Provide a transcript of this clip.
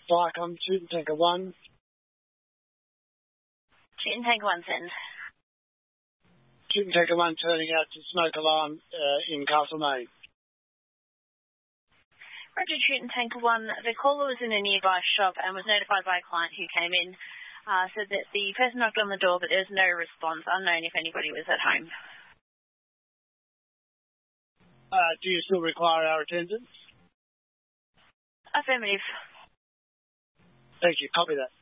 Viacom, Shooting Tanker 1. Shooting Tanker 1, send. Shooting Tanker 1 turning out to smoke alarm in Castlemaine. Roger, Shooting Tanker 1. The caller was in a nearby shop and was notified by a client who came in, said that the person knocked on the door, but there was no response, unknown if anybody was at home. Do you still require our attendance? Affirmative. Thank you. Copy that.